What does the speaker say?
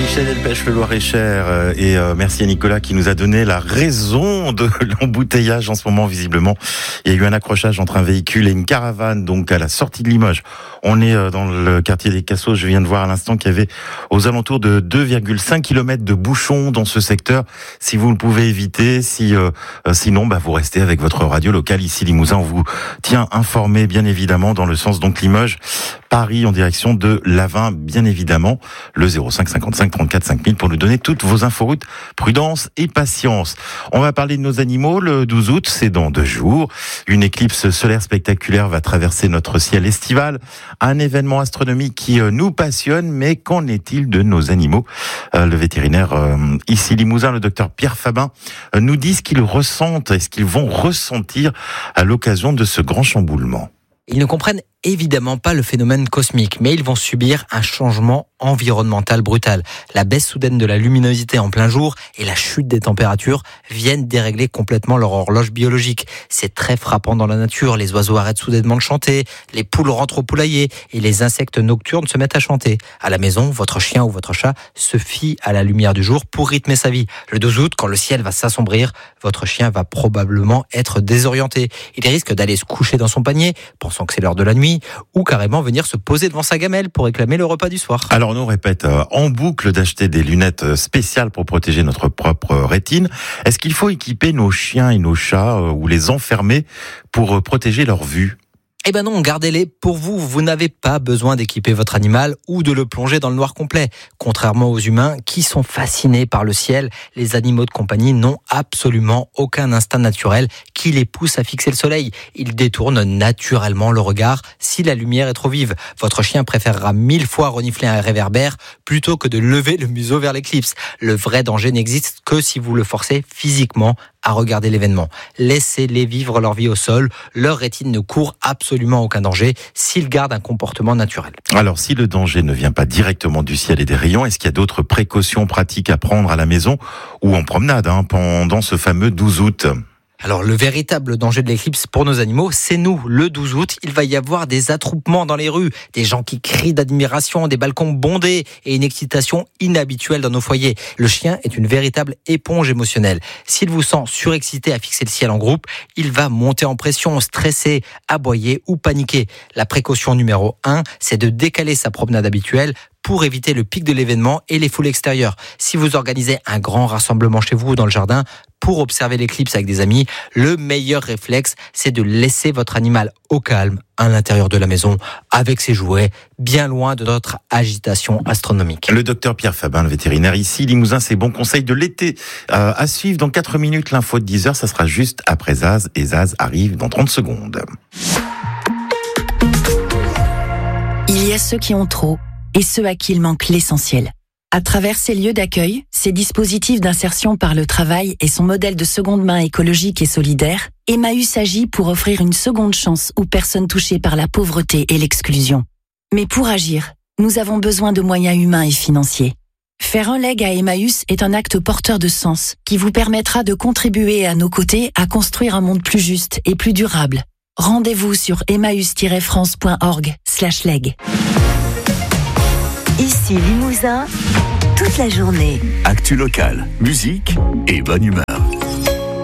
Michel Delpech, le Loir-et-Cher, et merci à Nicolas qui nous a donné la raison de l'embouteillage en ce moment. Visiblement, il y a eu un accrochage entre un véhicule et une caravane, donc à la sortie de Limoges. On est dans le quartier des Cassos. Je viens de voir à l'instant qu'il y avait aux alentours de 2,5 km de bouchons dans ce secteur. Si vous le pouvez éviter, sinon, vous restez avec votre radio locale ici Limousin. On vous tient informé, bien évidemment, dans le sens donc Limoges, Paris en direction de Lavin, bien évidemment. Le 05 55 34 5000 pour nous donner toutes vos inforoutes. Prudence et patience. On va parler de nos animaux. Le 12 août, c'est dans 2 jours. Une éclipse solaire spectaculaire va traverser notre ciel estival. Un événement astronomique qui nous passionne, mais qu'en est-il de nos animaux ? Le vétérinaire ici Limousin, le docteur Pierre Fabin, nous dit ce qu'ils ressentent et ce qu'ils vont ressentir à l'occasion de ce grand chamboulement. Ils ne comprennent évidemment pas le phénomène cosmique, mais ils vont subir un changement environnemental brutal. La baisse soudaine de la luminosité en plein jour et la chute des températures viennent dérégler complètement leur horloge biologique. C'est très frappant dans la nature. Les oiseaux arrêtent soudainement de chanter, les poules rentrent au poulailler et les insectes nocturnes se mettent à chanter. À la maison, votre chien ou votre chat se fie à la lumière du jour pour rythmer sa vie. Le 12 août, quand le ciel va s'assombrir, votre chien va probablement être désorienté. Il risque d'aller se coucher dans son panier, pensant que c'est l'heure de la nuit, ou carrément venir se poser devant sa gamelle pour réclamer le repas du soir. Alors nous répète en boucle d'acheter des lunettes spéciales pour protéger notre propre rétine. Est-ce qu'il faut équiper nos chiens et nos chats ou les enfermer pour protéger leur vue ? Eh ben non, gardez-les pour vous. Vous n'avez pas besoin d'équiper votre animal ou de le plonger dans le noir complet. Contrairement aux humains qui sont fascinés par le ciel, les animaux de compagnie n'ont absolument aucun instinct naturel qui les pousse à fixer le soleil. Ils détournent naturellement le regard si la lumière est trop vive. Votre chien préférera 1000 fois renifler un réverbère plutôt que de lever le museau vers l'éclipse. Le vrai danger n'existe que si vous le forcez physiquement à regarder l'événement. Laissez-les vivre leur vie au sol. Leur rétine ne court absolument aucun danger s'ils gardent un comportement naturel. Alors, si le danger ne vient pas directement du ciel et des rayons, est-ce qu'il y a d'autres précautions pratiques à prendre à la maison ou en promenade pendant ce fameux 12 août ? Alors, le véritable danger de l'éclipse pour nos animaux, c'est nous. Le 12 août, il va y avoir des attroupements dans les rues, des gens qui crient d'admiration, des balcons bondés et une excitation inhabituelle dans nos foyers. Le chien est une véritable éponge émotionnelle. S'il vous sent surexcité à fixer le ciel en groupe, il va monter en pression, stresser, aboyer ou paniquer. La précaution numéro 1, c'est de décaler sa promenade habituelle pour éviter le pic de l'événement et les foules extérieures. Si vous organisez un grand rassemblement chez vous ou dans le jardin pour observer l'éclipse avec des amis, le meilleur réflexe, c'est de laisser votre animal au calme à l'intérieur de la maison avec ses jouets, bien loin de notre agitation astronomique. Le docteur Pierre Fabin, le vétérinaire ici, Limousin, ses bons conseils de l'été à suivre dans 4 minutes. L'info de 10h, ça sera juste après Zaz, et Zaz arrive dans 30 secondes. Il y a ceux qui ont trop et ceux à qui il manque l'essentiel. À travers ces lieux d'accueil, ces dispositifs d'insertion par le travail et son modèle de seconde main écologique et solidaire, Emmaüs agit pour offrir une seconde chance aux personnes touchées par la pauvreté et l'exclusion. Mais pour agir, nous avons besoin de moyens humains et financiers. Faire un leg à Emmaüs est un acte porteur de sens qui vous permettra de contribuer à nos côtés à construire un monde plus juste et plus durable. Rendez-vous sur emmaüs-france.org/leg. Ici Limousin, toute la journée. Actu locale, musique et bonne humeur.